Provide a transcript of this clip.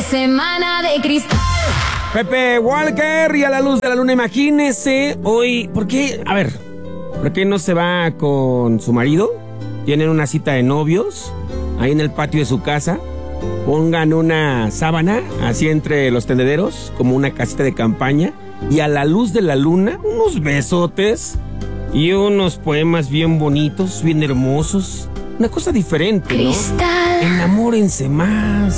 semana de cristal. Pepe Walker y a la luz de la luna, imagínese hoy, ¿por qué no se va con su marido? Tienen una cita de novios ahí en el patio de su casa. Pongan una sábana así entre los tendederos, como una casita de campaña, y a la luz de la luna, unos besotes y unos poemas bien bonitos, bien hermosos. Una cosa diferente, ¿no? Cristal. Enamórense más.